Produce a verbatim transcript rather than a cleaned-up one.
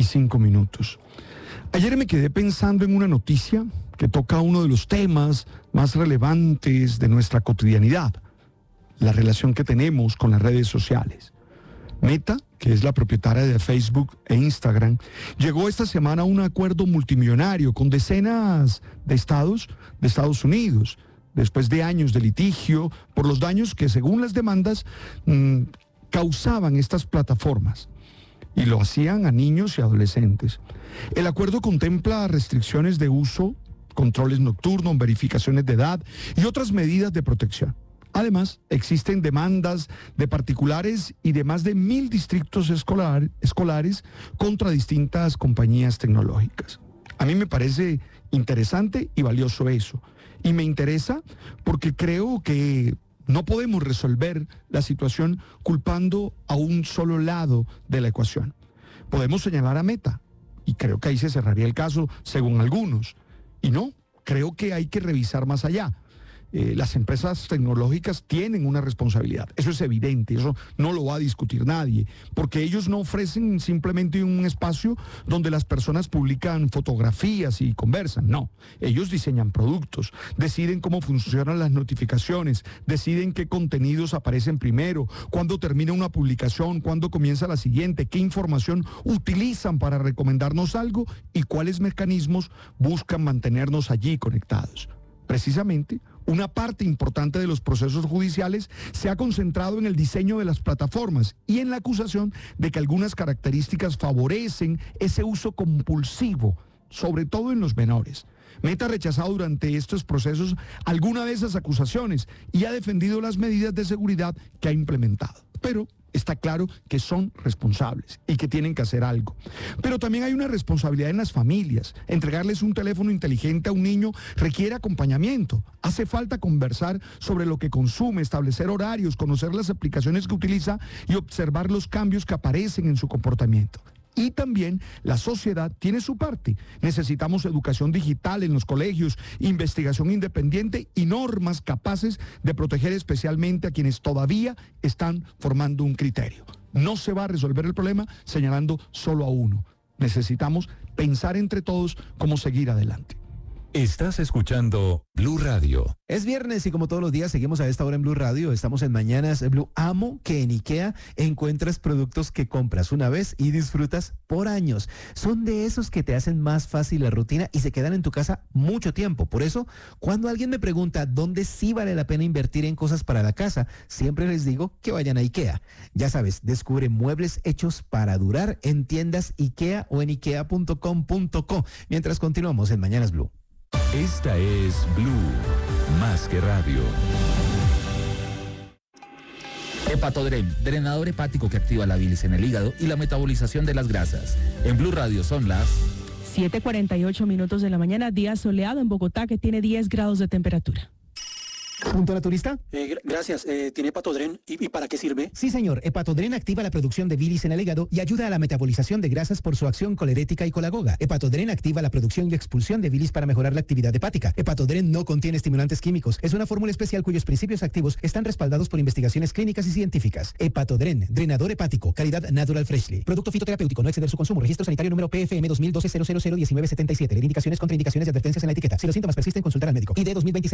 cinco minutos. Ayer me quedé pensando en una noticia que toca uno de los temas más relevantes de nuestra cotidianidad, la relación que tenemos con las redes sociales. Meta, que es la propietaria de Facebook e Instagram, llegó esta semana a un acuerdo multimillonario con decenas de estados de Estados Unidos, después de años de litigio por los daños que, según las demandas, mmm, causaban estas plataformas, y lo hacían a niños y adolescentes. El acuerdo contempla restricciones de uso, controles nocturnos, verificaciones de edad y otras medidas de protección. Además, existen demandas de particulares y de más de mil distritos escolar, escolares contra distintas compañías tecnológicas. A mí me parece interesante y valioso eso. Y me interesa porque creo que no podemos resolver la situación culpando a un solo lado de la ecuación. Podemos señalar a Meta, y creo que ahí se cerraría el caso, según algunos. Y no, creo que hay que revisar más allá. Eh, las empresas tecnológicas tienen una responsabilidad, eso es evidente, eso no lo va a discutir nadie, porque ellos no ofrecen simplemente un espacio donde las personas publican fotografías y conversan, no, ellos diseñan productos, deciden cómo funcionan las notificaciones, deciden qué contenidos aparecen primero, cuándo termina una publicación, cuándo comienza la siguiente, qué información utilizan para recomendarnos algo y cuáles mecanismos buscan mantenernos allí conectados. Precisamente, una parte importante de los procesos judiciales se ha concentrado en el diseño de las plataformas y en la acusación de que algunas características favorecen ese uso compulsivo, sobre todo en los menores. Meta ha rechazado durante estos procesos alguna de esas acusaciones y ha defendido las medidas de seguridad que ha implementado. Pero está claro que son responsables y que tienen que hacer algo. Pero también hay una responsabilidad en las familias. Entregarles un teléfono inteligente a un niño requiere acompañamiento. Hace falta conversar sobre lo que consume, establecer horarios, conocer las aplicaciones que utiliza y observar los cambios que aparecen en su comportamiento. Y también la sociedad tiene su parte. Necesitamos educación digital en los colegios, investigación independiente y normas capaces de proteger especialmente a quienes todavía están formando un criterio. No se va a resolver el problema señalando solo a uno. Necesitamos pensar entre todos cómo seguir adelante. Estás escuchando Blue Radio. Es viernes y como todos los días seguimos a esta hora en Blue Radio. Estamos en Mañanas Blue. Amo que en IKEA encuentras productos que compras una vez y disfrutas por años. Son de esos que te hacen más fácil la rutina y se quedan en tu casa mucho tiempo. Por eso, cuando alguien me pregunta dónde sí vale la pena invertir en cosas para la casa, siempre les digo que vayan a IKEA. Ya sabes, descubre muebles hechos para durar en tiendas IKEA o en ikea punto com punto co. Mientras continuamos en Mañanas Blue. Esta es Blue, más que radio. Hepatodren, drenador hepático que activa la bilis en el hígado y la metabolización de las grasas. En Blue Radio son las siete cuarenta y ocho minutos de la mañana, día soleado en Bogotá que tiene diez grados de temperatura. ¿Punto naturista? Eh, gracias. Eh, ¿Tiene Hepatodren? ¿Y, ¿Y para qué sirve? Sí, señor. Hepatodren activa la producción de bilis en el hígado y ayuda a la metabolización de grasas por su acción colerética y colagoga. Hepatodren activa la producción y expulsión de bilis para mejorar la actividad hepática. Hepatodren no contiene estimulantes químicos. Es una fórmula especial cuyos principios activos están respaldados por investigaciones clínicas y científicas. Hepatodren, drenador hepático, calidad Natural Freshly. Producto fitoterapéutico, no exceder su consumo. Registro sanitario número P F M dos mil doce cero cero cero diecinueve setenta y siete. Leer indicaciones, contraindicaciones y advertencias en la etiqueta. Si los síntomas persisten, consultar al médico. I D dos mil veintiséis.